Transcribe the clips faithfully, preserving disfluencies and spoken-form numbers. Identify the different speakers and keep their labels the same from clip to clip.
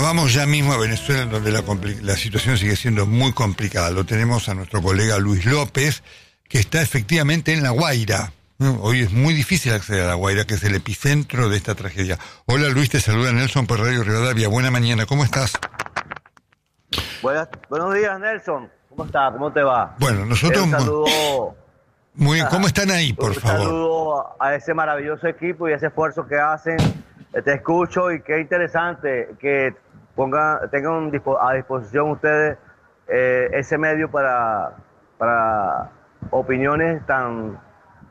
Speaker 1: vamos ya mismo a Venezuela, en donde la, la situación sigue siendo muy complicada. Lo tenemos a nuestro colega Luis López, que está efectivamente en La Guaira. Hoy es muy difícil acceder a La Guaira, que es el epicentro de esta tragedia. Hola Luis, te saluda Nelson por Radio Rivadavia. Buena mañana, ¿cómo estás?
Speaker 2: Buenas, buenos días, Nelson. ¿Cómo estás? ¿Cómo te va?
Speaker 1: Bueno, nosotros...
Speaker 2: Un saludo...
Speaker 1: Muy bien, ¿cómo están ahí, por
Speaker 2: un
Speaker 1: favor?
Speaker 2: Un saludo a ese maravilloso equipo y ese esfuerzo que hacen. Te escucho y qué interesante que pongan, tengan a disposición ustedes eh, ese medio para, para opiniones tan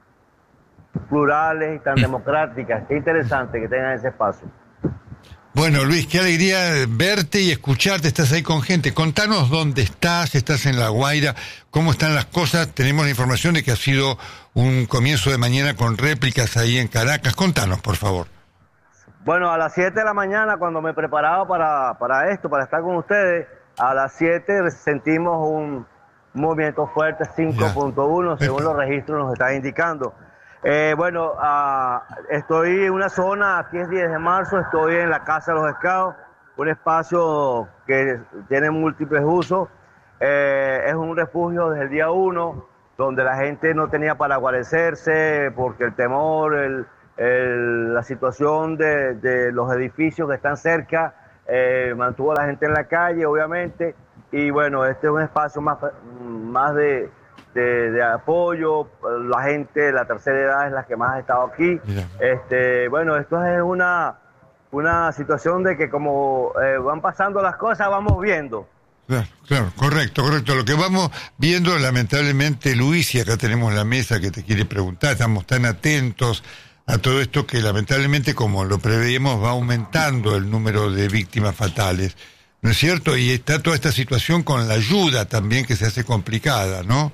Speaker 2: plurales y tan democráticas. Qué interesante que tengan ese espacio.
Speaker 1: Bueno, Luis, qué alegría verte y escucharte. Estás ahí con gente. Contanos dónde estás, estás en La Guaira, cómo están las cosas. Tenemos la información de que ha sido un comienzo de mañana con réplicas ahí en Caracas. Contanos, por favor.
Speaker 2: Bueno, a las siete de la mañana, cuando me preparaba para, para esto, para estar con ustedes, a las siete sentimos un movimiento fuerte, cinco punto uno, según los registros nos está indicando. Eh, bueno, uh, estoy en una zona, aquí es diez de marzo, estoy en la Casa de los Escados, un espacio que tiene múltiples usos, eh, es un refugio desde el día uno, donde la gente no tenía para guarecerse, porque el temor, el, el, la situación de, de los edificios que están cerca, eh, mantuvo a la gente en la calle, obviamente, y bueno, este es un espacio más, más de... De, de apoyo, la gente de la tercera edad es la que más ha estado aquí. Mira. Este, bueno, esto es una, una situación de que como eh, van pasando las cosas, vamos viendo.
Speaker 1: Claro, claro, correcto, correcto. Lo que vamos viendo, lamentablemente, Luis, y acá tenemos la mesa que te quiere preguntar, estamos tan atentos a todo esto que lamentablemente, como lo preveíamos, va aumentando el número de víctimas fatales, ¿no es cierto? Y está toda esta situación con la ayuda también que se hace complicada, ¿no?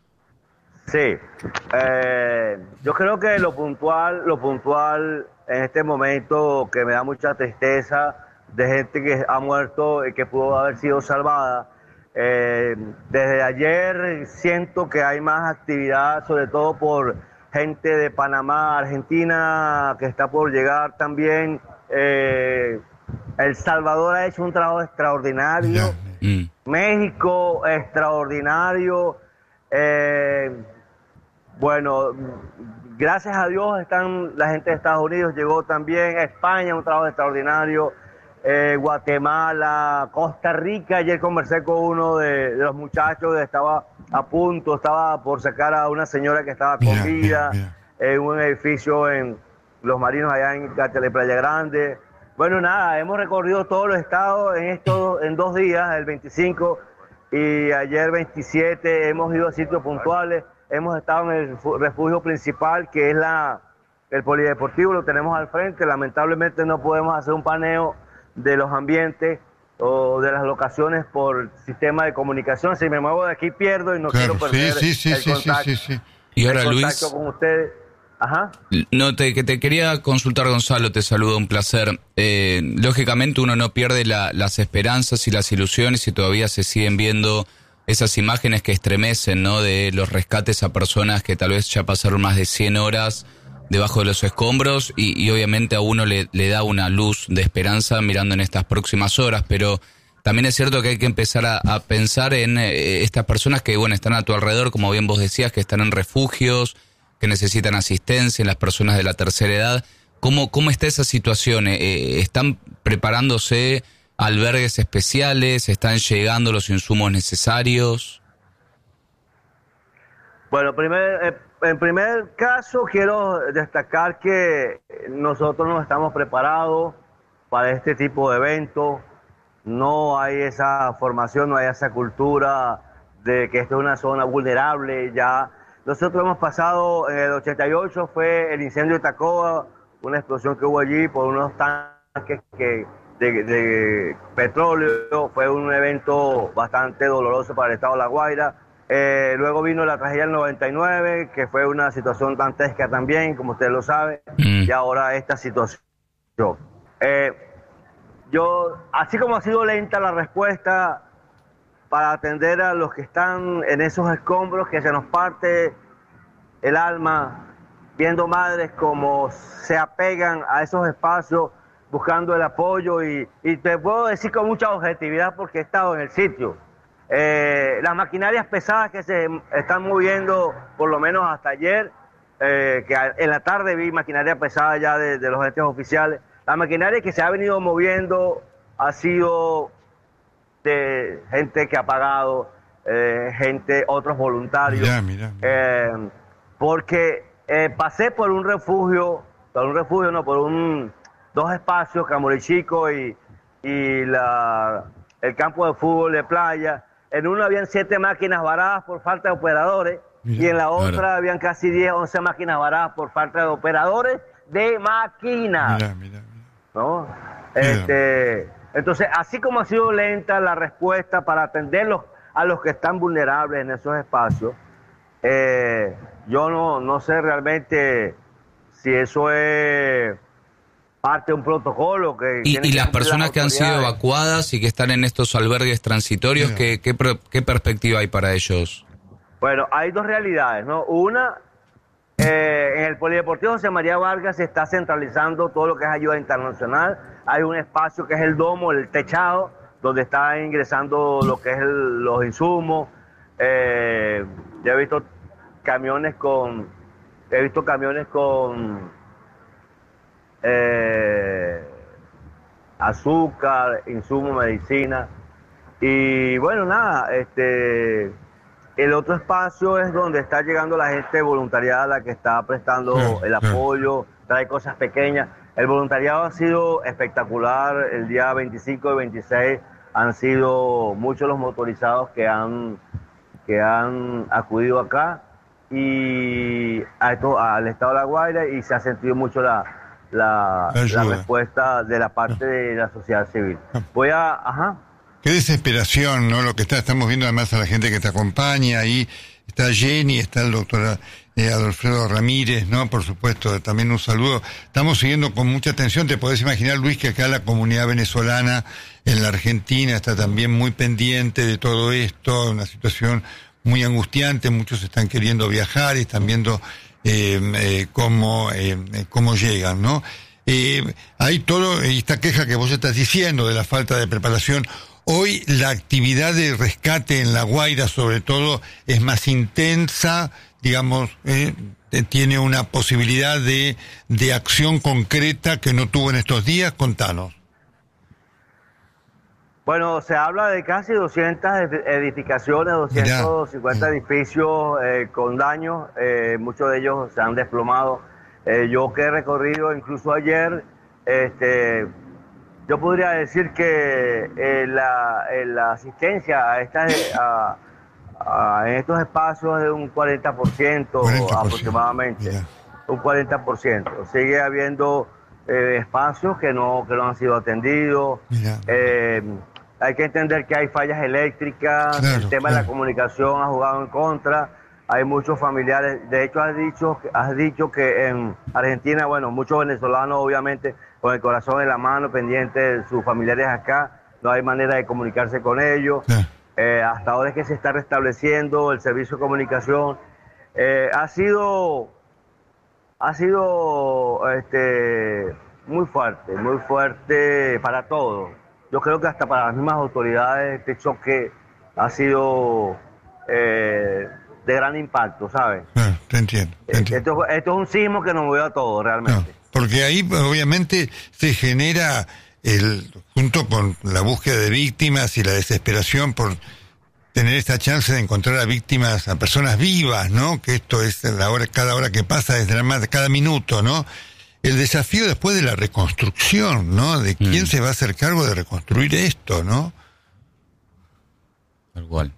Speaker 2: Sí, eh, yo creo que lo puntual, lo puntual en este momento que me da mucha tristeza de gente que ha muerto y que pudo haber sido salvada. Eh, desde ayer siento que hay más actividad, sobre todo por gente de Panamá, Argentina, que está por llegar también. Eh, El Salvador ha hecho un trabajo extraordinario, mm. México extraordinario. Eh, Bueno, gracias a Dios están la gente de Estados Unidos, llegó también, España, un trabajo extraordinario, eh, Guatemala, Costa Rica. Ayer conversé con uno de, de los muchachos que estaba a punto, estaba por sacar a una señora que estaba con vida en un edificio en Los Marinos, allá en Catele, Playa Grande. Bueno, nada, hemos recorrido todos los estados en estos, en dos días, el veinticinco y ayer veintisiete, hemos ido a sitios puntuales. Hemos estado en el refugio principal, que es la el polideportivo, lo tenemos al frente. Lamentablemente no podemos hacer un paneo de los ambientes o de las locaciones por sistema de comunicación. Si me muevo de aquí pierdo y no
Speaker 1: claro,
Speaker 2: quiero perder
Speaker 1: sí, sí,
Speaker 2: el,
Speaker 1: sí,
Speaker 2: contacto,
Speaker 1: sí, sí, sí.
Speaker 3: Y ahora,
Speaker 2: el contacto
Speaker 3: Luis,
Speaker 2: con ustedes. Ajá.
Speaker 3: No, te, que te quería consultar, Gonzalo, te saludo, un placer. Eh, lógicamente uno no pierde la, las esperanzas y las ilusiones y todavía se siguen viendo esas imágenes que estremecen, ¿no? De los rescates a personas que tal vez ya pasaron más de cien horas debajo de los escombros y, y obviamente a uno le, le da una luz de esperanza mirando en estas próximas horas, pero también es cierto que hay que empezar a, a pensar en eh, estas personas que, bueno, están a tu alrededor, como bien vos decías, que están en refugios, que necesitan asistencia, en las personas de la tercera edad. ¿Cómo, cómo está esa situación? Eh, ¿Están preparándose albergues especiales? ¿Están llegando los insumos necesarios?
Speaker 2: Bueno, primer, en primer caso quiero destacar que nosotros no estamos preparados para este tipo de eventos. No hay esa formación, no hay esa cultura de que esto es una zona vulnerable. Ya nosotros hemos pasado, en el ochenta y ocho fue el incendio de Tacoa, una explosión que hubo allí por unos tanques que De, de petróleo. Fue un evento bastante doloroso para el estado de La Guaira. Eh, luego vino la tragedia del noventa y nueve, que fue una situación dantesca también, como usted lo sabe, mm. y ahora esta situación. Eh, yo, así como ha sido lenta la respuesta para atender a los que están en esos escombros, que se nos parte el alma, viendo madres como se apegan a esos espacios buscando el apoyo y, y te puedo decir con mucha objetividad porque he estado en el sitio. Eh, las maquinarias pesadas que se están moviendo, por lo menos hasta ayer, eh, que en la tarde vi maquinaria pesada ya de, de los entes oficiales. La maquinaria que se ha venido moviendo ha sido de gente que ha pagado, eh, gente, otros voluntarios.
Speaker 1: Mirá, mirá, mirá.
Speaker 2: Eh, porque eh, pasé por un refugio, por un refugio, no, por un dos espacios, Camorichico y, y la, el campo de fútbol de playa. En uno habían siete máquinas varadas por falta de operadores, mirá, y en la otra claro. habían casi diez, once máquinas varadas por falta de operadores de máquinas.
Speaker 1: Mirá, mirá, mirá.
Speaker 2: ¿No? Este, entonces, así como ha sido lenta la respuesta para atenderlos a los que están vulnerables en esos espacios, eh, yo no, no sé realmente si eso es parte de un protocolo. Que
Speaker 3: y, y las personas las que han sido evacuadas y que están en estos albergues transitorios, ¿qué, qué, qué perspectiva hay para ellos?
Speaker 2: Bueno, hay dos realidades, ¿no? Una, eh, en el Polideportivo José María Vargas se está centralizando todo lo que es ayuda internacional. Hay un espacio que es el domo, el techado, donde está ingresando lo que es el, los insumos. Eh, ya he visto camiones con, he visto camiones con eh, azúcar, insumos, medicina. Y bueno, nada, este, el otro espacio es donde está llegando la gente voluntariada, la que está prestando sí, el apoyo, sí. trae cosas pequeñas. El voluntariado ha sido espectacular. El día veinticinco y veintiséis han sido muchos los motorizados que han, que han acudido acá y a esto, al estado de La Guaira, y se ha sentido mucho la, la, la respuesta de la parte de la sociedad civil. Voy a... Ajá.
Speaker 1: Qué desesperación, ¿no? Lo que está, estamos viendo además a la gente que te acompaña ahí. Está Jenny, está el doctor eh, Adolfredo Ramírez, ¿no? Por supuesto, también un saludo. Estamos siguiendo con mucha atención. Te podés imaginar, Luis, que acá la comunidad venezolana en la Argentina está también muy pendiente de todo esto, una situación muy angustiante. Muchos están queriendo viajar y están viendo eh, eh, cómo, eh, cómo llegan, ¿no? Eh, hay todo, esta queja que vos estás diciendo de la falta de preparación. Hoy la actividad de rescate en La Guaira, sobre todo, es más intensa, digamos, eh, tiene una posibilidad de, de acción concreta que no tuvo en estos días. Contanos.
Speaker 2: Bueno, se habla de casi doscientas edificaciones, doscientos cincuenta Mirá. edificios eh, con daños, eh, muchos de ellos se han desplomado. Eh, yo que he recorrido incluso ayer, este... yo podría decir que eh, la, eh, la asistencia a estas, a, a, en estos espacios es de un cuarenta por ciento, cuarenta por ciento aproximadamente, yeah. un cuarenta por ciento. Sigue habiendo eh, espacios que no, que no han sido atendidos. Yeah. Eh, hay que entender que hay fallas eléctricas, claro, el tema claro. de la comunicación ha jugado en contra. Hay muchos familiares, de hecho has dicho, has dicho que en Argentina, bueno, muchos venezolanos obviamente con el corazón en la mano, pendientes de sus familiares acá, no hay manera de comunicarse con ellos. Sí. Eh, hasta ahora es que se está restableciendo el servicio de comunicación. Eh, ha sido, ha sido este, muy fuerte, muy fuerte para todos. Yo creo que hasta para las mismas autoridades este choque ha sido... Eh, de gran impacto, ¿sabes?
Speaker 1: Ah, te entiendo. Te entiendo.
Speaker 2: Esto, esto es un sismo que nos movió a todos, realmente.
Speaker 1: No, porque ahí obviamente se genera, el junto con la búsqueda de víctimas y la desesperación por tener esta chance de encontrar a víctimas, a personas vivas, ¿no? Que esto es la hora, cada hora que pasa es dramático, cada minuto, ¿no? El desafío después de la reconstrucción, ¿no? De quién mm. se va a hacer cargo de reconstruir esto, ¿no?
Speaker 3: Tal cual.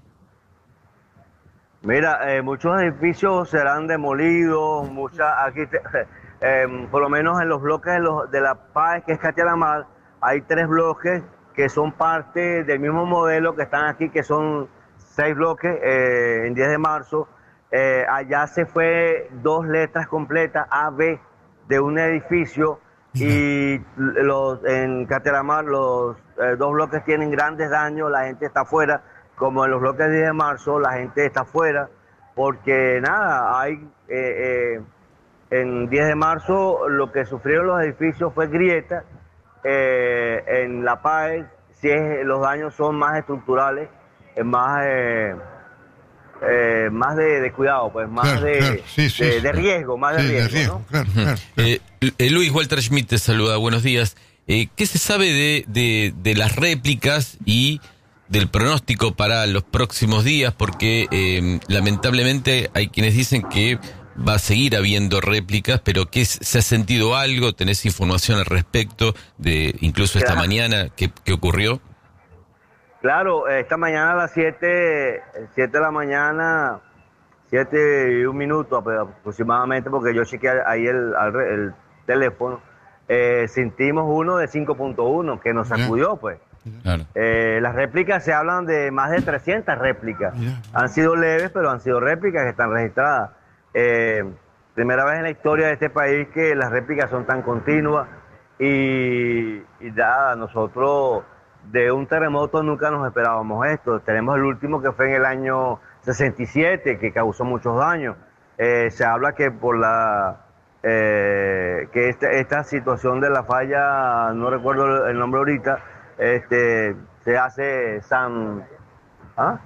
Speaker 2: Mira, eh, muchos edificios serán demolidos, muchas, aquí te, eh, por lo menos en los bloques de, los, de la P A E, que es Catialamar, hay tres bloques que son parte del mismo modelo que están aquí, que son seis bloques eh, en diez de marzo. Eh, allá se fue dos letras completas, A, B, de un edificio, y los, en Catialamar los eh, dos bloques tienen grandes daños, la gente está afuera. Como en los bloques de diez de marzo, la gente está afuera, porque nada, hay eh, eh, en diez de marzo lo que sufrieron los edificios fue grieta, eh, en La Paz, si es, los daños son más estructurales, es más... Eh, Eh, más de, de cuidado, pues más
Speaker 1: claro,
Speaker 2: de,
Speaker 1: claro. Sí, sí,
Speaker 2: de,
Speaker 1: sí,
Speaker 2: de riesgo, más de
Speaker 1: sí,
Speaker 2: riesgo,
Speaker 1: de riesgo,
Speaker 2: ¿no?
Speaker 1: claro, claro, claro.
Speaker 4: Eh, eh, Luis Walter Schmidt te saluda, buenos días. Eh, ¿Qué se sabe de, de, de las réplicas y del pronóstico para los próximos días? Porque eh, lamentablemente hay quienes dicen que va a seguir habiendo réplicas, pero ¿qué, se ha sentido algo? ¿Tenés información al respecto de incluso esta
Speaker 2: Claro.
Speaker 4: mañana que, que ocurrió?
Speaker 2: Claro, esta mañana a las siete de la mañana, siete y un minuto aproximadamente, porque yo chequeé ahí el, el teléfono, eh, sentimos uno de cinco punto uno que nos sacudió, pues.
Speaker 3: Claro.
Speaker 2: Eh, las réplicas se hablan de más de trescientas réplicas.
Speaker 1: Ya.
Speaker 2: Han sido leves, pero han sido réplicas que están registradas. Eh, primera vez en la historia de este país que las réplicas son tan continuas y, y nada, nosotros de un terremoto nunca nos esperábamos esto. Tenemos el último que fue en el año sesenta y siete, que causó muchos daños. Eh, se habla que por la eh, que este, esta situación de la falla, no recuerdo el nombre ahorita, este se hace San ¿ah?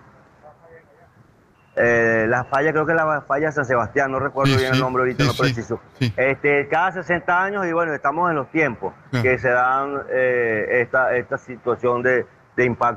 Speaker 2: Eh, la falla, creo que la falla San Sebastián, no recuerdo
Speaker 1: Sí,
Speaker 2: bien
Speaker 1: sí,
Speaker 2: el nombre ahorita,
Speaker 1: sí,
Speaker 2: no
Speaker 1: sí,
Speaker 2: preciso.
Speaker 1: sí.
Speaker 2: Este, cada sesenta años, y bueno, estamos en los tiempos
Speaker 1: Claro.
Speaker 2: que se dan eh, esta, esta situación de, de impacto.